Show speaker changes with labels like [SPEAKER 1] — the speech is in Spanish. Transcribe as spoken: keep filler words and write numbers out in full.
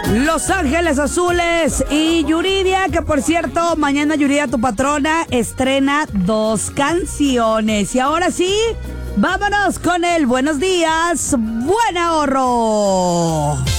[SPEAKER 1] Los Ángeles Azules y Yuridia, que por cierto, mañana Yuridia, tu patrona, estrena dos canciones. Y ahora sí, vámonos con el buenos días, buen ahorro.